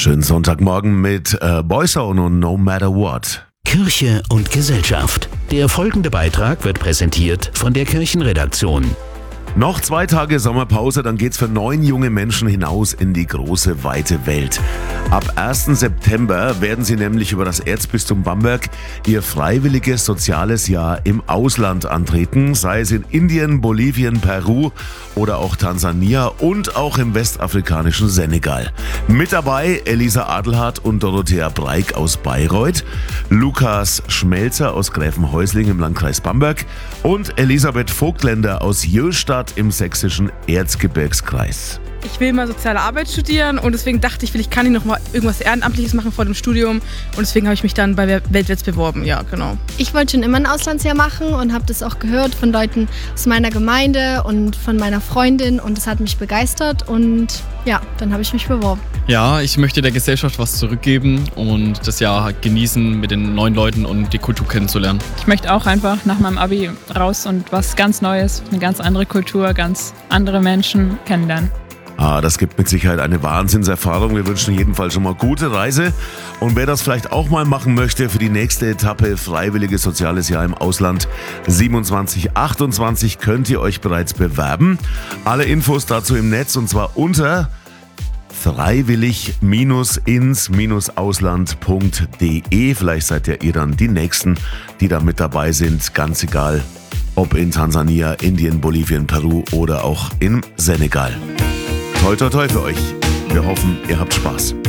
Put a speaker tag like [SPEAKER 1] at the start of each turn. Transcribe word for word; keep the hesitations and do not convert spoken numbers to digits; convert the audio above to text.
[SPEAKER 1] Schönen Sonntagmorgen mit äh, Boyzone und No Matter What.
[SPEAKER 2] Kirche und Gesellschaft. Der folgende Beitrag wird präsentiert von der Kirchenredaktion.
[SPEAKER 1] Noch zwei Tage Sommerpause, dann geht's für neun junge Menschen hinaus in die große, weite Welt. Ab ersten September werden sie nämlich über das Erzbistum Bamberg ihr freiwilliges soziales Jahr im Ausland antreten, sei es in Indien, Bolivien, Peru oder auch Tansania und auch im westafrikanischen Senegal. Mit dabei Elisa Adelhardt und Dorothea Breik aus Bayreuth, Lukas Schmelzer aus Gräfenhäusling im Landkreis Bamberg und Elisabeth Vogtländer aus Jöstadt im sächsischen Erzgebirgskreis.
[SPEAKER 3] Ich will mal soziale Arbeit studieren und deswegen dachte ich, vielleicht kann ich noch mal irgendwas Ehrenamtliches machen vor dem Studium und deswegen habe ich mich dann bei Weltwärts beworben, ja genau.
[SPEAKER 4] Ich wollte schon immer ein Auslandsjahr machen und habe das auch gehört von Leuten aus meiner Gemeinde und von meiner Freundin und das hat mich begeistert und ja, dann habe ich mich beworben.
[SPEAKER 5] Ja, ich möchte der Gesellschaft was zurückgeben und das Jahr genießen, mit den neuen Leuten und die Kultur kennenzulernen.
[SPEAKER 6] Ich möchte auch einfach nach meinem Abi raus und was ganz Neues, eine ganz andere Kultur, ganz andere Menschen kennenlernen.
[SPEAKER 1] Ah, das gibt mit Sicherheit eine Wahnsinnserfahrung. Wir wünschen jedenfalls schon mal gute Reise. Und wer das vielleicht auch mal machen möchte für die nächste Etappe Freiwilliges Soziales Jahr im Ausland siebenundzwanzig achtundzwanzig, könnt ihr euch bereits bewerben. Alle Infos dazu im Netz und zwar unter freiwillig ins ausland punkt de. Vielleicht seid ja ihr dann die Nächsten, die da mit dabei sind. Ganz egal, ob in Tansania, Indien, Bolivien, Peru oder auch im Senegal. Toi, toi, toi für euch. Wir hoffen, ihr habt Spaß.